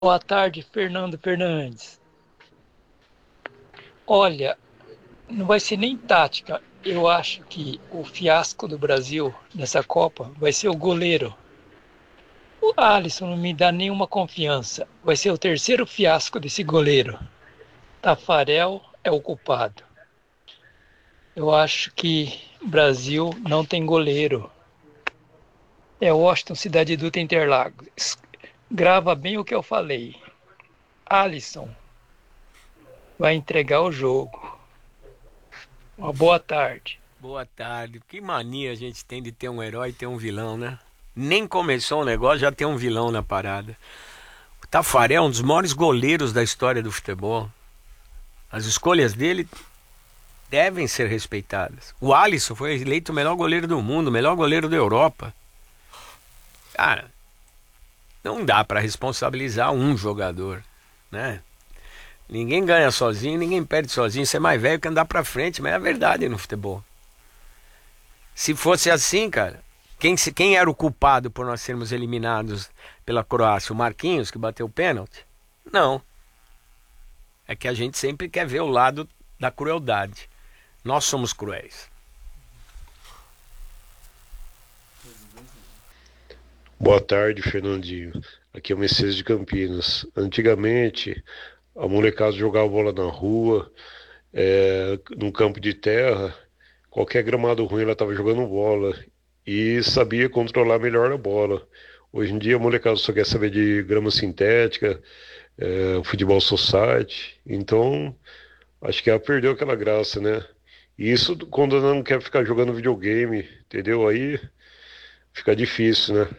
Boa tarde, Fernando Fernandes. Olha, não vai ser nem tática. Eu acho que o fiasco do Brasil nessa Copa vai ser o goleiro. O Alisson não me dá nenhuma confiança. Vai ser o terceiro fiasco desse goleiro. Tafarel é o culpado. Eu acho que o Brasil não tem goleiro. É Washington, Cidade Dutra, Interlagos. Grava bem o que eu falei. Alisson vai entregar o jogo. Uma boa tarde. Boa tarde. Que mania a gente tem de ter um herói e ter um vilão, né? Nem começou o negócio, já tem um vilão na parada. O Tafarel é um dos maiores goleiros da história do futebol. As escolhas dele devem ser respeitadas. O Alisson foi eleito o melhor goleiro do mundo, o melhor goleiro da Europa. Cara, não dá para responsabilizar um jogador, né? Ninguém ganha sozinho, ninguém perde sozinho. Você é mais velho que andar pra frente, mas é a verdade no futebol. Se fosse assim, cara, quem era o culpado por nós sermos eliminados pela Croácia? O Marquinhos, que bateu o pênalti? Não. É que a gente sempre quer ver o lado da crueldade. Nós somos cruéis. Boa tarde, Fernandinho. Aqui é o Messias de Campinas. Antigamente, a molecada jogava bola na rua, num campo de terra, qualquer gramado ruim ela estava jogando bola e sabia controlar melhor a bola. Hoje em dia, a molecada só quer saber de grama sintética, futebol society. Então, acho que ela perdeu aquela graça, né? E isso quando ela não quer ficar jogando videogame, entendeu? Aí fica difícil, né?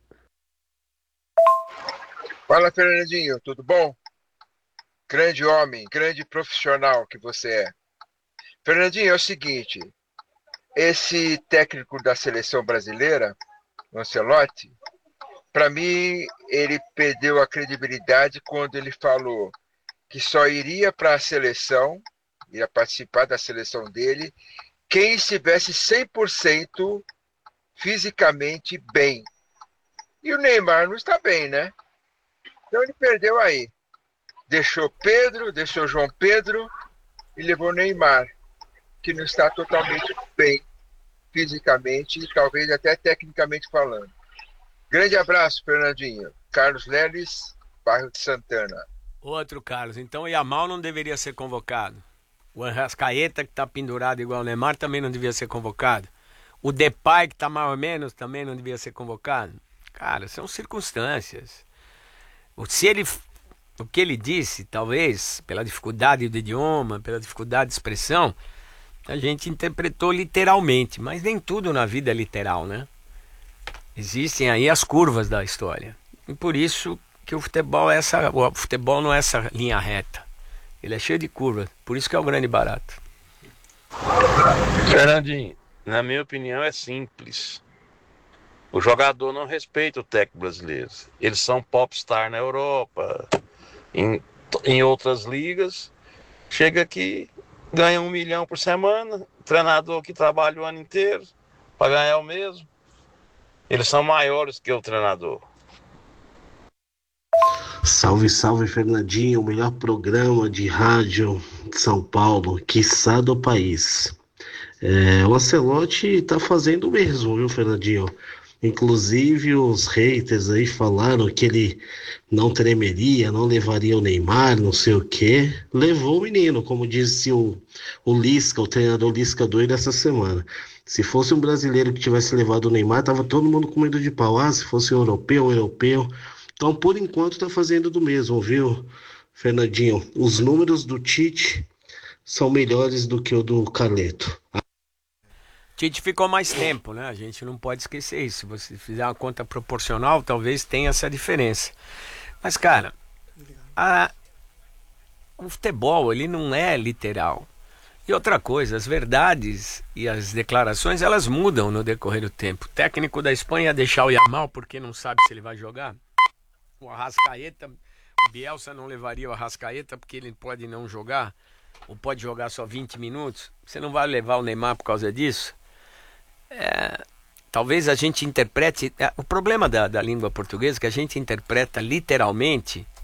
Fala, Fernandinho, tudo bom? Grande homem, grande profissional que você é. Fernandinho, é o seguinte, esse técnico da seleção brasileira, o Ancelotti, para mim, ele perdeu a credibilidade quando ele falou que só iria para a seleção, ia participar da seleção dele, quem estivesse 100% fisicamente bem. E o Neymar não está bem, né? Então ele perdeu aí. Deixou Pedro, deixou João Pedro e levou Neymar, que não está totalmente bem fisicamente e talvez até tecnicamente falando. Grande abraço, Fernandinho. Carlos Leles, bairro de Santana. Outro, Carlos. Então o Yamal não deveria ser convocado. O Arrascaeta, que está pendurado igual o Neymar, também não devia ser convocado. O Depay, que está mais ou menos, também não devia ser convocado. Cara, são circunstâncias. Se ele, o que ele disse, talvez, pela dificuldade do idioma, pela dificuldade de expressão, a gente interpretou literalmente. Mas nem tudo na vida é literal, né? Existem aí as curvas da história. E por isso que o futebol não é essa linha reta. Ele é cheio de curvas. Por isso que é o grande barato. Fernandinho, na minha opinião é simples. O jogador não respeita o técnico brasileiro. Eles são popstar na Europa, em, em outras ligas. Chega aqui, ganha 1 milhão por semana. Treinador que trabalha o ano inteiro para ganhar o mesmo. Eles são maiores que o treinador. Salve, salve, Fernandinho, o melhor programa de rádio de São Paulo, quiçá do país. O Ancelotti tá fazendo o mesmo, viu, Fernandinho? Inclusive os haters aí falaram que ele não tremeria, não levaria o Neymar, não sei o quê. Levou o menino, como disse o Lisca, o treinador Lisca doido essa semana. Se fosse um brasileiro que tivesse levado o Neymar, tava todo mundo com medo de pau. Ah, se fosse um europeu. Então, por enquanto, tá fazendo do mesmo, viu, Fernandinho? Os números do Tite são melhores do que o do Carleto. Tite ficou mais tempo, né? A gente não pode esquecer isso. Se você fizer uma conta proporcional, talvez tenha essa diferença. Mas, cara, o futebol, ele não é literal. E outra coisa, as verdades e as declarações, elas mudam no decorrer do tempo. O técnico da Espanha ia deixar o Yamal porque não sabe se ele vai jogar. O Arrascaeta, o Bielsa não levaria o Arrascaeta porque ele pode não jogar, ou pode jogar só 20 minutos. Você não vai levar o Neymar por causa disso? Talvez a gente interprete. O problema da língua portuguesa é que a gente interpreta literalmente